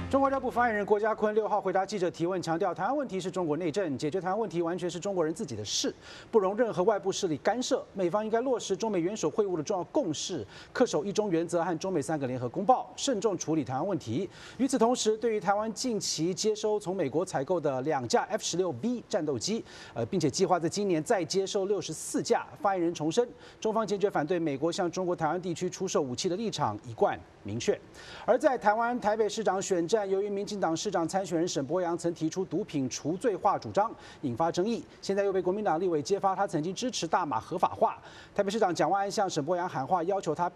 中国外交部发言人郭家坤6号回答记者提问，强调台湾问题是中国内政，解决台湾问题完全是中国人自己的事，不容任何外部势力干涉。美方应该落实中美元首会晤的重要共识，恪守一中原则和中美3个联合公报，慎重处理台湾问题。与此同时，对于台湾近期接收从美国采购的2架 F-16B 战斗机，并且计划在今年再接收64架，发言人重申，中方坚决反对美国向中国台湾地区出售武器的立场一贯明确。而在台湾台北市长选战，由于民进党市长参选人沈伯洋曾提出毒品除罪化主张，引发争议，现在又被国民党立委揭发他曾经支持大麻合法化。台北市长蒋万安向沈伯洋喊话，要求他